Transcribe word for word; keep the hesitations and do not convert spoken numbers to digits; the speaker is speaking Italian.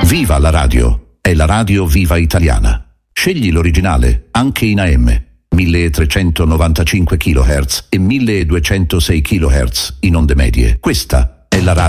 Viva la radio! È la radio viva italiana. Scegli l'originale, anche in A M, milletrecentonovantacinque chilohertz e milleduecentosei chilohertz in onde medie. Questa è la radio.